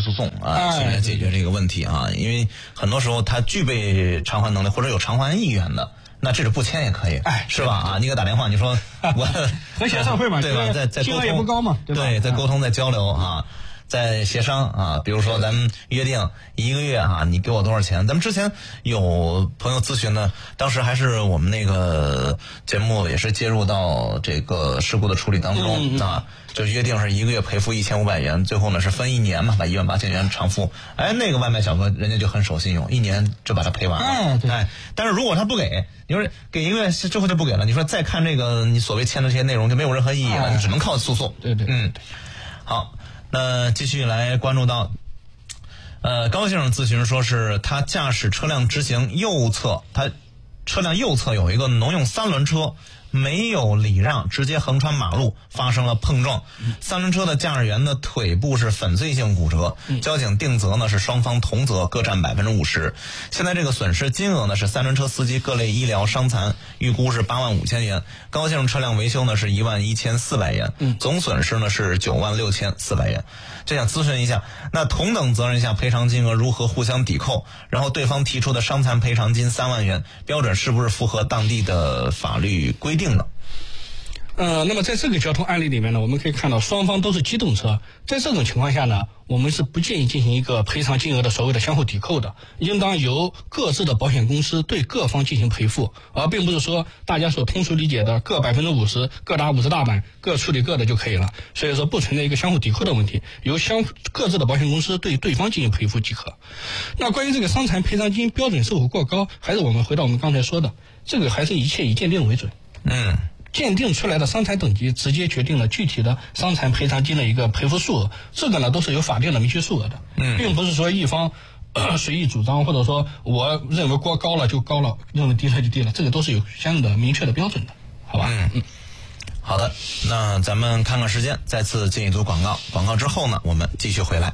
诉讼啊，去来解决这个问题啊。因为很多时候他具备偿还能力或者有偿还意愿的，那这是不签也可以，是吧？啊，你给我打电话，你说我和协商会嘛， 对吧？在沟通金额也不高嘛，对吧？ 对，在沟通，在交流啊。在协商啊，比如说咱们约定1个月啊，你给我多少钱？咱们之前有朋友咨询呢，当时还是我们那个节目也是介入到这个事故的处理当中啊，就约定是1个月赔付1500元，最后呢是分1年嘛，把18000元偿付。哎，那个外卖小哥人家就很守信用1年就把它赔完了。哎，但是如果他不给，你说给1个月之后就不给了，你说再看这个你所谓签的这些内容就没有任何意义了，你只能靠诉讼。 对， 好。那继续来关注到，高先生咨询说是他驾驶车辆直行右侧，他车辆右侧有一个农用3轮车，没有礼让，直接横穿马路，发生了碰撞。3轮车的驾驶员的腿部是粉碎性骨折，交警定责呢是双方同责，各占50%。现在这个损失金额呢是3轮车司机各类医疗伤残预估是85000元，高先生车辆维修呢是11400元，总损失呢是96400元。这想咨询一下，那同等责任下赔偿金额如何互相抵扣？然后对方提出的伤残赔偿金3万元标准是不是符合当地的法律规定呢？ 那么在这个交通案例里面呢，我们可以看到双方都是机动车，在这种情况下呢，我们是不建议进行一个赔偿金额的所谓的相互抵扣的，应当由各自的保险公司对各方进行赔付，而并不是说大家所通俗理解的各50%各打50大板，各处理各的就可以了。所以说不存在一个相互抵扣的问题，由各自的保险公司对对方进行赔付即可。那关于这个伤残赔偿金标准是否过高，还是我们回到我们刚才说的，这个还是一切以鉴定为准。鉴定出来的伤残等级直接决定了具体的伤残赔偿金的一个赔付数额，这个呢都是有法定的明确数额的，并不是说一方随意主张，或者说我认为过高了就高了，认为低了就低了，这个都是有相应的明确的标准的，好吧？ 好的，那咱们看看时间，再次进一组广告，广告之后呢，我们继续回来。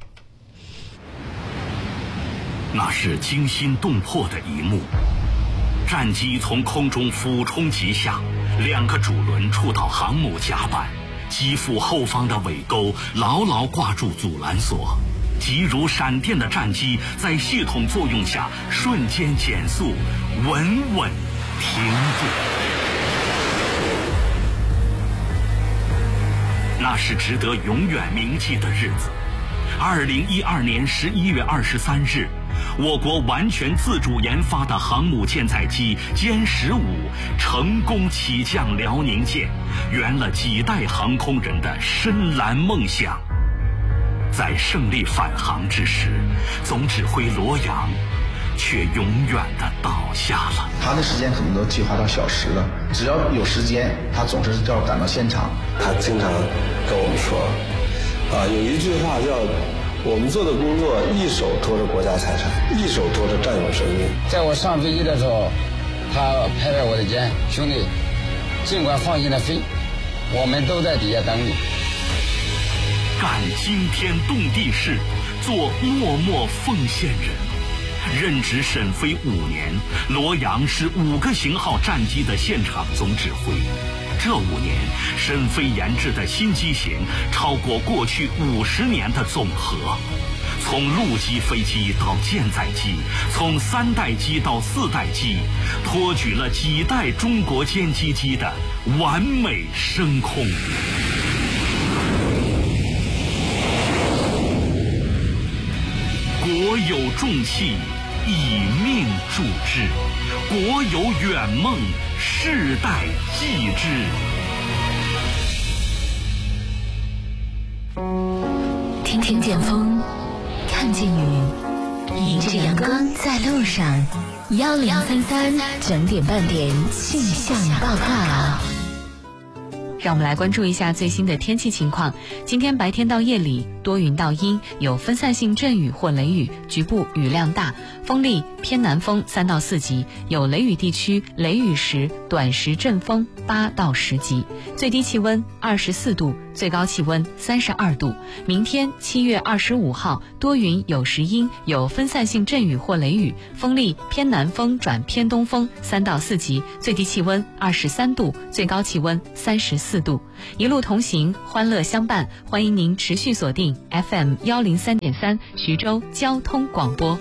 那是惊心动魄的一幕。战机从空中俯冲急下，2个主轮触到航母甲板，机腹后方的尾钩牢牢挂住阻拦索，急如闪电的战机在系统作用下瞬间减速，稳稳停住。那是值得永远铭记的日子。2012年11月23日，我国完全自主研发的航母舰载机歼15成功起降辽宁舰，圆了几代航空人的深蓝梦想。在胜利返航之时，总指挥罗阳却永远地倒下了。 他的时间可能都计划到小时了，只要有时间，他总是要赶到现场。 他经常跟我们说，有一句话叫我们做的工作一手托着国家财产，一手托着战友生命。 在我上飞机的时候，他拍拍我的肩，兄弟，尽管放心的飞，我们都在底下等你。 干惊天动地事，做默默奉献人。任职沈飞5年，罗阳是5个型号战机的现场总指挥。这5年，沈飞研制的新机型超过过去50年的总和。从陆基飞机到舰载机，从3代机到4代机，托举了几代中国歼击机的完美升空。国有重器，以命铸之；国有远梦，世代继之。 听见风，看见雨，迎着阳光在路上。1033整点半点气象报告。 让我们来关注一下最新的天气情况。今天白天到夜里多云到阴，有分散性阵雨或雷雨，局部雨量大，风力偏南风3到4级，有雷雨地区雷雨时短时阵风8到10级。最低气温24度，最高气温32度。明天7月25号多云有时阴，有分散性阵雨或雷雨，风力偏南风转偏东风3到4级，最低气温23度，最高气温34 4度。一路同行，欢乐相伴，欢迎您持续锁定 FM 103.3徐州交通广播。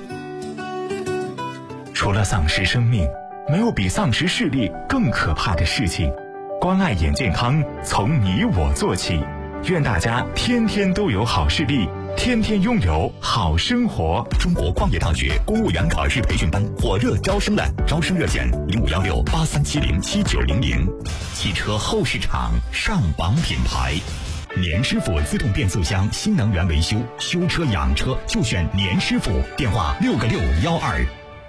除了丧失生命，没有比丧失视力更可怕的事情。关爱眼健康，从你我做起。愿大家天天都有好视力，天天拥有好生活。 中国矿业大学公务员考试培训班火热招生了，招生热线051683707900。汽车后市场上榜品牌，年师傅自动变速箱新能源维修，修车养车就选年师傅，电话6个612。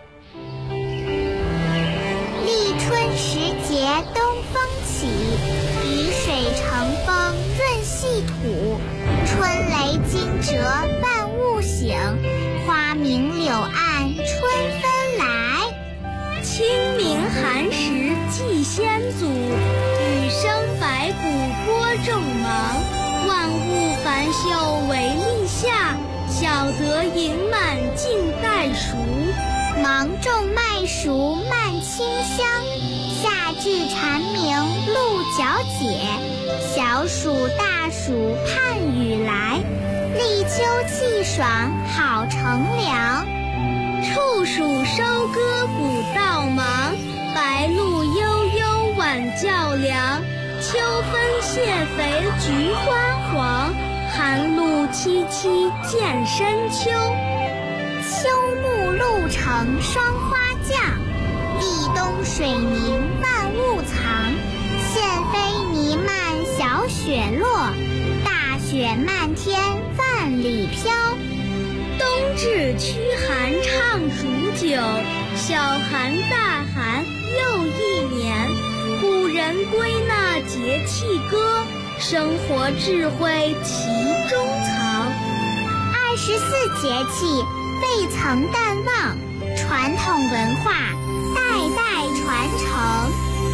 立春时节东风起，雨水乘风润细土，春雷惊蛰万物醒，花明柳暗春分来。 清明寒食祭先祖，雨生百谷播种芒。万物繁秀为立夏，小得盈满尽待熟。 芒种麦熟慢清香，夏至蝉鸣鹿角解。小暑大暑盼雨来，立秋气爽好乘凉。 处暑收割谷稻忙，白露悠悠晚较凉。秋分谢肥菊花黄，寒露凄凄见深秋。 秋暮露成霜花降，立冬水凝万物藏。现飞弥漫小雪落，大雪漫天万里飘。 冬至驱寒唱煮酒，小寒大寒又一年。古人归纳节气歌，生活智慧其中藏。 24节气未曾淡忘，传统文化代代传承。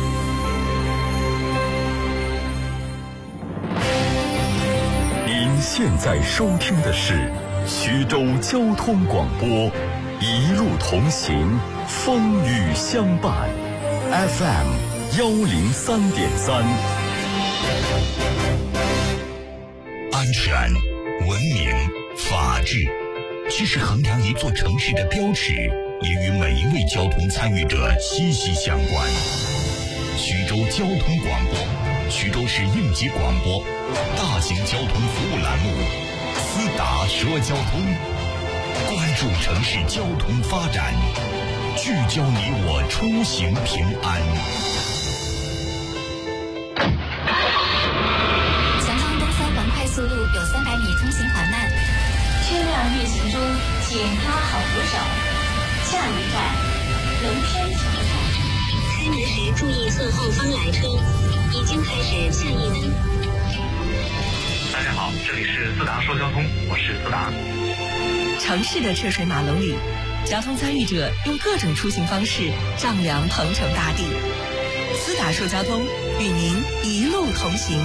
您现在收听的是徐州交通广播，一路同行，风雨相伴 FM103.3。 安全、文明、法治，这是衡量一座城市的标尺，也与每一位交通参与者息息相关。徐州交通广播，徐州市应急广播，大型交通服务栏目，思达说交通，关注城市交通发展，聚焦你我出行平安。 前方东三环快速路有300米通行缓慢，车辆运行中，请拉好扶手。下一站，龙山桥站。开门时注意侧后方来车，已经开始下一门。 大家好，这里是思达说交通，我是思达。 城市的车水马龙里，交通参与者用各种出行方式丈量鹏程大地。思达说交通与您一路同行。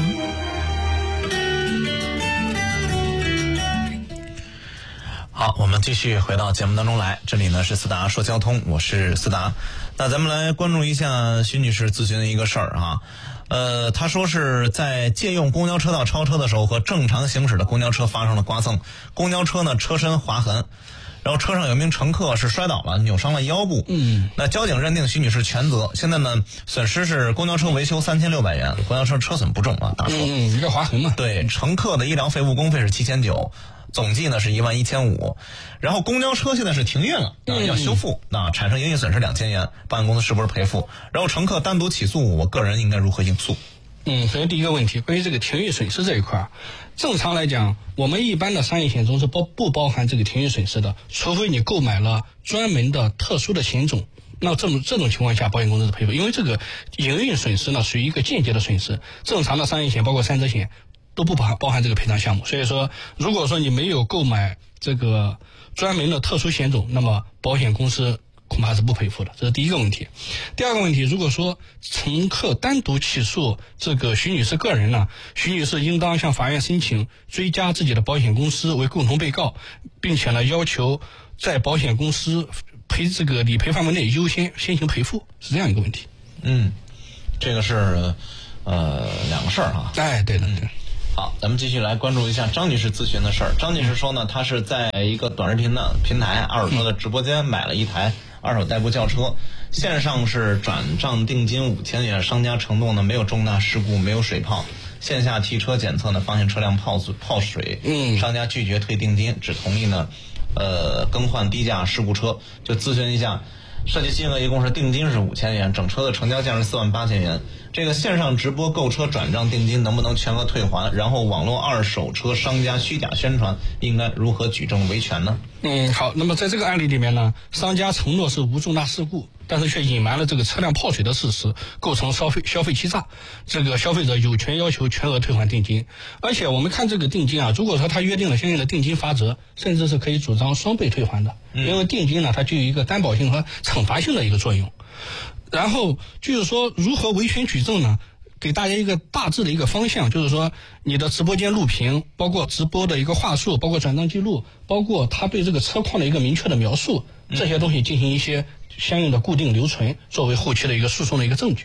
好，我们继续回到节目当中来，这里呢是思达说交通，我是思达。那咱们来关注一下徐女士咨询的一个事儿啊。她说是在借用公交车道超车的时候，和正常行驶的公交车发生了刮蹭，公交车呢车身划痕，然后车上有名乘客是摔倒了，扭伤了腰部。那交警认定徐女士全责，现在呢损失是公交车维修3600元，公交车车损不重啊，大说。 一个划痕嘛。对， 乘客的医疗费误工费是7900。总计呢是11500，然后公交车现在是停运了，要修复，产生营业损失2000元，保险公司是不是赔付？然后乘客单独起诉，我个人应该如何应诉？ 首先第一个问题，关于这个停运损失这一块，正常来讲，我们一般的商业险中是不包含这个停运损失的，除非你购买了专门的特殊的险种。那这种情况下，保险公司是赔付，因为这个营运损失呢属于一个间接的损失，正常的商业险包括3责险都不包含这个赔偿项目，所以说，如果说你没有购买这个专门的特殊险种，那么保险公司恐怕是不赔付的，这是第一个问题。第二个问题，如果说乘客单独起诉这个徐女士个人呢，徐女士应当向法院申请追加自己的保险公司为共同被告，并且呢要求在保险公司这个理赔范围内优先先行赔付，是这样一个问题。 这个是两个事儿哈。 哎，对的。 好，咱们继续来关注一下张女士咨询的事儿。张女士说呢，她是在一个短视频的平台二手车的直播间买了一台二手代步轿车，线上是转账定金5000元，商家承诺呢没有重大事故，没有水泡。线下提车检测呢，发现车辆泡水，商家拒绝退定金，只同意呢，更换低价事故车。就咨询一下，涉及金额一共是定金是5000元，整车的成交价是48000元。这个线上直播购车转账定金能不能全额退还？然后网络二手车商家虚假宣传应该如何举证维权呢？ 好，那么在这个案例里面呢，商家承诺是无重大事故，但是却隐瞒了这个车辆泡水的事实，构成消费欺诈，这个消费者有权要求全额退还定金。而且我们看这个定金啊，如果说他约定了相应的定金罚则，甚至是可以主张双倍退还的，因为定金呢它具有一个担保性和惩罚性的一个作用。然后就是说如何维权举证呢，给大家一个大致的一个方向，就是说你的直播间录屏，包括直播的一个话术，包括转账记录，包括他对这个车况的一个明确的描述，这些东西进行一些相应的固定留存，作为后期的一个诉讼的一个证据。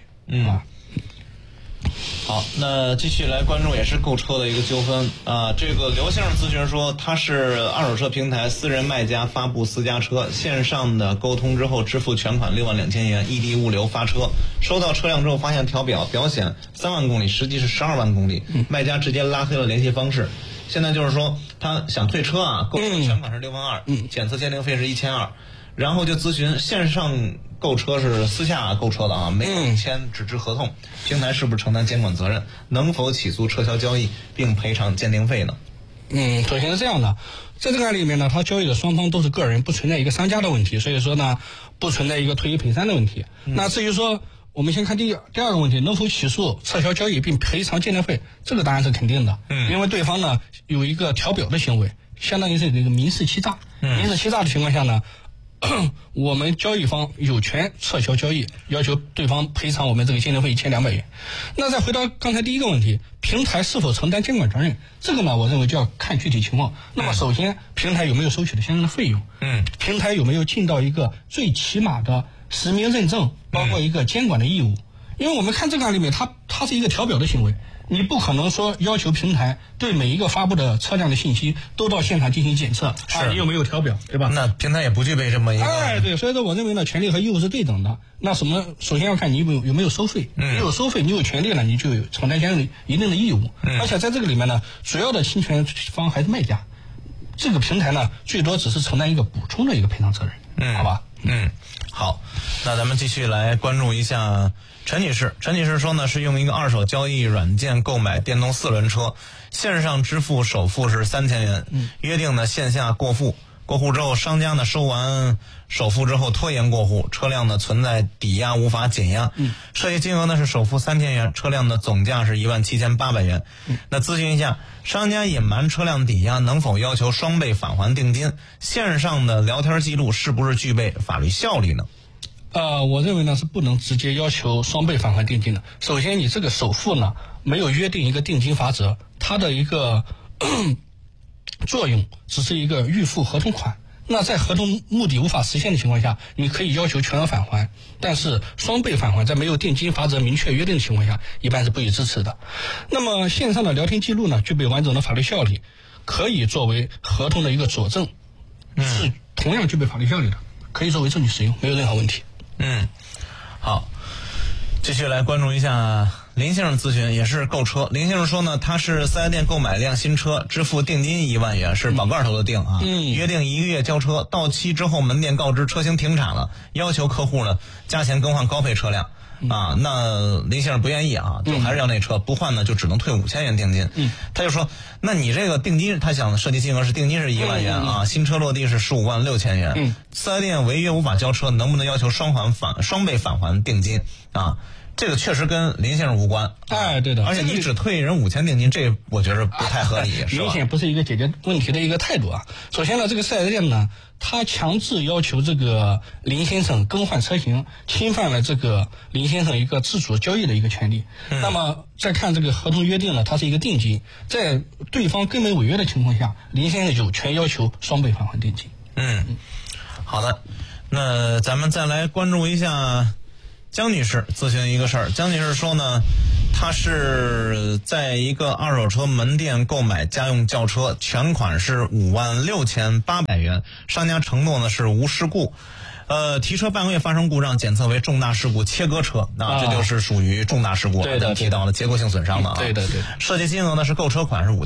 好，那继续来关注也是购车的一个纠纷啊。这个刘先生咨询说，他是二手车平台私人卖家发布私家车，线上的沟通之后支付全款62000元，异地物流发车，收到车辆之后发现调表显3万公里，实际是12万公里，卖家直接拉黑了联系方式。现在就是说他想退车啊，购车全款是6万2，检测鉴定费是1200，然后就咨询线上购车是私下购车的啊，没有签纸质合同，平台是不是承担监管责任？能否起诉撤销交易并赔偿鉴定费呢？ 首先是这样的，在这个案例里面呢，他交易的双方都是个人，不存在一个商家的问题，所以说呢，不存在一个退一赔三的问题。那至于说我们先看第二个问题，能否起诉撤销交易并赔偿鉴定费？这个当然是肯定的，因为对方呢有一个调表的行为，相当于是一个民事欺诈。民事欺诈的情况下呢，我们交易方有权撤销交易，要求对方赔偿我们这个鉴定费1200元。那再回到刚才第一个问题，平台是否承担监管责任？这个呢，我认为就要看具体情况。那么首先，平台有没有收取的相应的费用？平台有没有尽到一个最起码的实名认证，包括一个监管的义务？因为我们看这个案例里面，它是一个调表的行为。你不可能说要求平台对每一个发布的车辆的信息都到现场进行检测，你有没有调表，对吧？ 那平台也不具备这么一个。 对，所以说我认为呢，权利和义务是对等的。那首先要看你有没有收费，你有收费，你有权利了，你就有承担相应的一定的义务。而且在这个里面呢，主要的侵权方还是卖家，这个平台呢，最多只是承担一个补充的一个赔偿责任，好吧？ 好，那咱们继续来关注一下陈女士。陈女士说呢，是用一个二手交易软件购买电动4轮车，线上支付首付是3000元，约定呢线下过户。过户之后，商家呢收完首付之后拖延过户，车辆呢存在抵押无法减押，涉及金额呢是首付3000元，车辆的总价是17800元。那咨询一下，商家隐瞒车辆抵押能否要求双倍返还定金？线上的聊天记录是不是具备法律效力呢？ 我认为呢是不能直接要求双倍返还定金的。首先，你这个首付呢没有约定一个定金罚则，它的一个作用只是一个预付合同款。那在合同目的无法实现的情况下，你可以要求全额返还，但是双倍返还在没有定金罚则明确约定的情况下，一般是不予支持的。那么线上的聊天记录呢，具备完整的法律效力，可以作为合同的一个佐证，是同样具备法律效力的，可以作为证据使用，没有任何问题。 好，继续来关注一下林先生咨询，也是购车。林先生说呢，他是4S店购买一辆新车，支付定金1万元，是宝盖头的定啊，约定1个月交车，到期之后门店告知车型停产了，要求客户呢加钱更换高配车辆。那林先生不愿意啊，就还是要那车，不换呢就只能退5000元定金。他就说，那你这个定金，他想涉及金额是定金是1万元啊，新车落地是156000元。4S店违约无法交车，能不能要求双倍返还定金啊？这个确实跟林先生无关。 对的。 而且你只退人5000定金，这我觉得不太合理，是吧？ 明显不是一个解决问题的一个态度啊。首先呢，这个4S店呢，他强制要求这个林先生更换车型，侵犯了这个林先生一个自主交易的一个权利。那么再看这个合同约定呢，它是一个定金，在对方根本违约的情况下，林先生有权要求双倍返还定金。 好的，那咱们再来关注一下江女士咨询一个事儿。江女士说呢， 他是在一个二手车门店购买家用轿车，全款是56800元，商家承诺呢是无事故。提车半个月发生故障，检测为重大事故切割车，这就是属于重大事故， 对的， 提到了结构性损伤的啊。 对的。 涉及金额呢是购车款是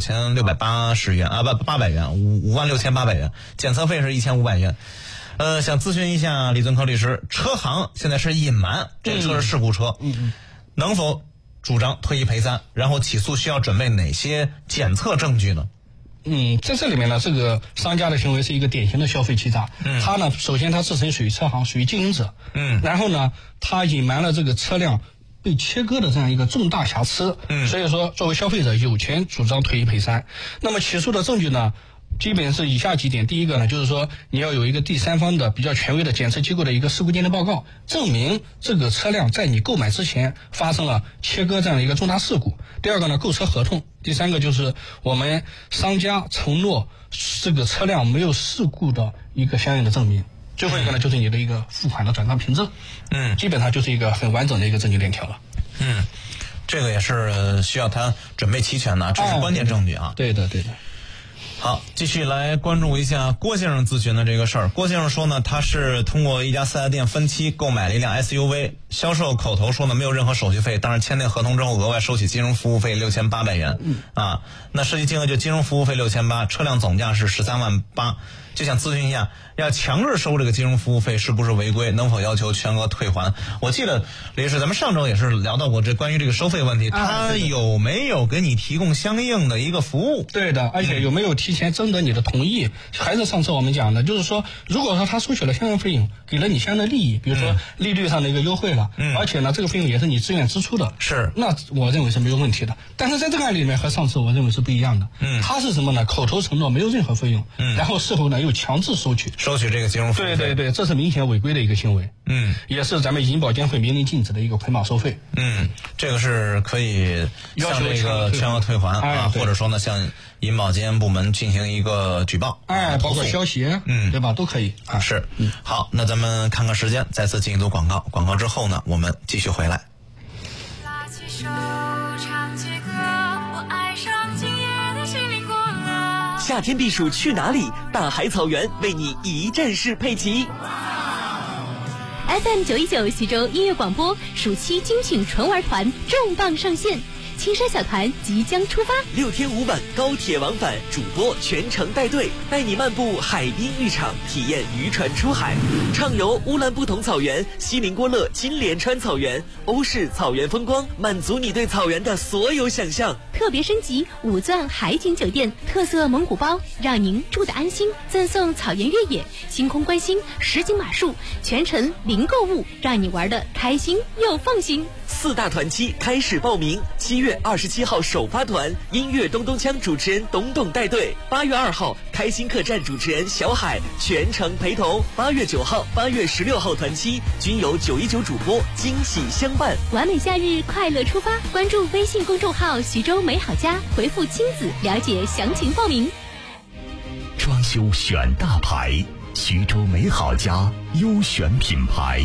5680元800元，56800元，检测费是1500元。想咨询一下李尊科律师，车行现在是隐瞒这个车是事故车，能否主张退一赔三？然后起诉需要准备哪些检测证据呢？ 在这里面呢，这个商家的行为是一个典型的消费欺诈。他呢，首先他自身属于车行，属于经营者。然后呢，他隐瞒了这个车辆被切割的这样一个重大瑕疵。所以说，作为消费者有权主张退一赔三。那么起诉的证据呢，基本是以下几点。第一个呢，就是说你要有一个第三方的比较权威的检测机构的一个事故鉴定报告，证明这个车辆在你购买之前发生了切割这样的一个重大事故。第二个呢，购车合同。第三个就是我们商家承诺这个车辆没有事故的一个相应的证明。最后一个呢，就是你的一个付款的转账凭证。基本上就是一个很完整的一个证据链条了。 这个也是需要他准备齐全的，这是关键证据啊。 对的。 好，继续来关注一下郭先生咨询的这个事儿。郭先生说呢，他是通过一家4S店分期购买了一辆 SUV， 销售口头说呢没有任何手续费，但是签订合同之后额外收取金融服务费6800元。那涉及金额就金融服务费6800，车辆总价是138000，就想咨询一下，要强制收这个金融服务费是不是违规？能否要求全额退还？我记得李律师，咱们上周也是聊到过关于这个收费问题，他有没有给你提供相应的一个服务？ 对的，而且有没有提前征得你的同意？还是上次我们讲的，就是说，如果说他收取了相应费用，给了你相应的利益，比如说利率上的一个优惠了，而且呢这个费用也是你自愿支出的， 是， 那我认为是没有问题的。但是在这个案例里面和上次我认为是不一样的。他是什么呢？口头承诺没有任何费用，然后事后呢又强制收取这个金融服务费。 对，这是明显违规的一个行为。也是咱们银保监会明令禁止的一个捆绑收费。 这个是可以向这个全额退还或者说呢向银保监部门进行一个举报， 包括消息，对吧，都可以啊。 是，好，那咱们看看时间，再次进一组广告，广告之后呢，我们继续回来。 拉起手，唱起歌，我爱上今夜的西林国了。 夏天避暑去哪里？大海草原为你一站式配齐。 FM 919徐州音乐广播暑期精品纯玩团重磅上线，青山小团即将出发 ，6天5晚高铁往返，主播全程带队，带你漫步海滨浴场，体验渔船出海，畅游乌兰布统草原、锡林郭勒金莲川草原、欧式草原风光，满足你对草原的所有想象。 特别升级5钻海景酒店，特色蒙古包，让您住得安心。赠送草原越野、星空观星、实景马术，全程零购物，让你玩得开心又放心。 4大团期开始报名，7月27号首发团，音乐咚咚锵主持人董董带队；8月2号开心客栈主持人小海全程陪同；8月9号、8月16号团期均由919主播惊喜相伴。 完美夏日快乐出发，关注微信公众号徐州美好家，回复亲子了解详情报名。 装修选大牌，徐州美好家优选品牌。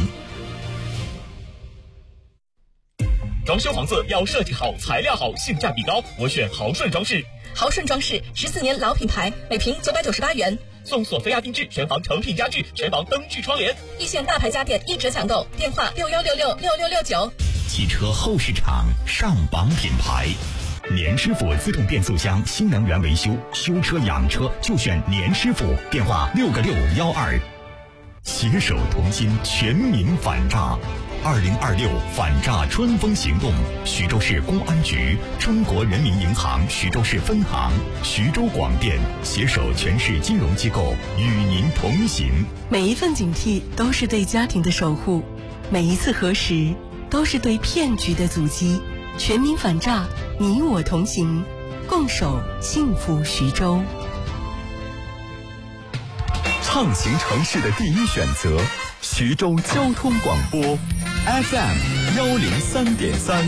装修房子要设计好、材料好、性价比高，我选豪顺装饰。 豪顺装饰14年老品牌，每平998元， 送索菲亚定制全房成品家具、全房灯具窗帘， 一线大牌家电一折抢购，电话61666669。 汽车后市场上榜品牌，年师傅自动变速箱新能源维修，修车养车就选年师傅，电话6个612。携手同心，全民反诈。2026反诈春风行动，徐州市公安局、中国人民银行徐州市分行、徐州广电携手全市金融机构与您同行。 每一份警惕都是对家庭的守护，每一次核实都是对骗局的阻击。全民反诈，你我同行，共守幸福徐州。 畅行城市的第一选择，徐州交通广播 FM 103.3。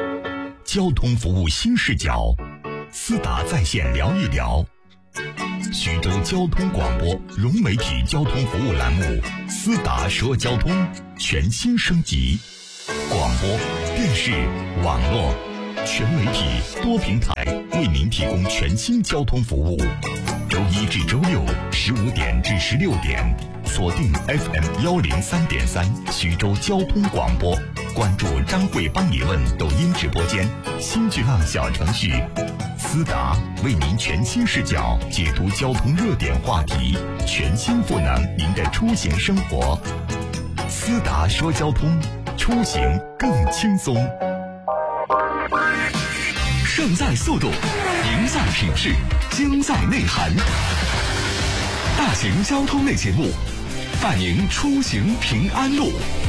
交通服务新视角，思达在线聊一聊。 徐州交通广播融媒体交通服务栏目思达说交通全新升级，广播、电视、网络全媒体多平台为您提供全新交通服务。周一至周六15点至16点，锁定 FM103.3徐州交通广播，关注张贵帮你问抖音直播间、新巨浪小程序。思达为您全新视角解读交通热点话题，全新赋能您的出行生活。思达说交通，出行更轻松。 胜在速度，赢在品质，精在内涵。大型交通类节目，伴您出行平安路。